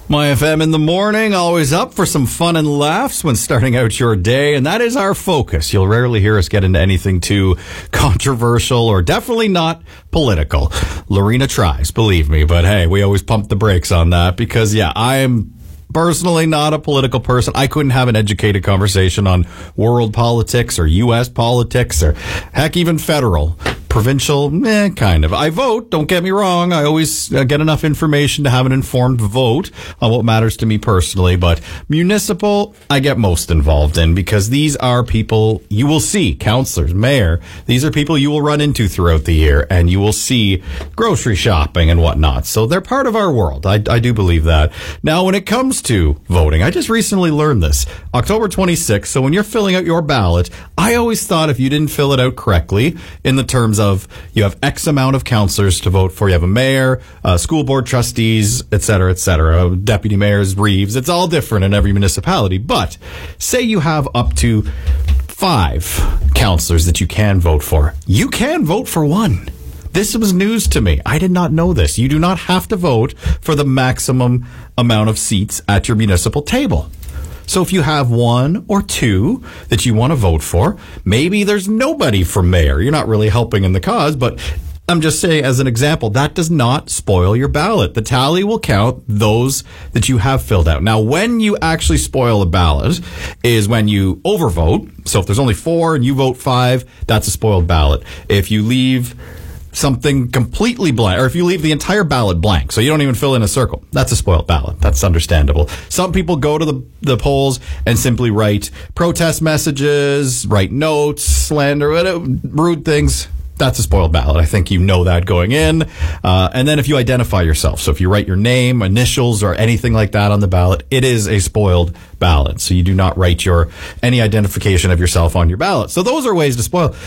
My FM in the morning, always up for some fun and laughs when starting out your day, and that is our focus. You'll rarely hear us get into anything too controversial or definitely not political. Lorena tries, believe me, but hey, we always pump the brakes on that because, I am personally not a political person. I couldn't have an educated conversation on world politics or U.S. politics or heck, even federal. Provincial, kind of. I vote, don't get me wrong. I always get enough information to have an informed vote on what matters to me personally. But municipal, I get most involved in because these are people you will see, councillors, mayor. These are people you will run into throughout the year and you will see grocery shopping and whatnot. So they're part of our world. I do believe that. Now, when it comes to voting, I just recently learned this. October 26th, so when you're filling out your ballot, I always thought if you didn't fill it out correctly in the terms of you have X amount of councillors to vote for. You have a mayor, school board trustees, et cetera, deputy mayors, reeves. It's all different in every municipality. But say you have up to 5 councillors that you can vote for. You can vote for one. This was news to me. I did not know this. You do not have to vote for the maximum amount of seats at your municipal table. So if you have 1 or 2 that you want to vote for, maybe there's nobody for mayor. You're not really helping in the cause, but I'm just saying as an example, that does not spoil your ballot. The tally will count those that you have filled out. Now, when you actually spoil a ballot is when you overvote. So if there's only 4 and you vote 5, that's a spoiled ballot. If you leave something completely blank, or if you leave the entire ballot blank, so you don't even fill in a circle, that's a spoiled ballot. That's understandable. Some people go to the polls and simply write protest messages, write notes, slander, rude things. That's a spoiled ballot. I think you know that going in. And then if you identify yourself, so if you write your name, initials, or anything like that on the ballot, it is a spoiled ballot. So you do not write any identification of yourself on your ballot. So those are ways to spoil.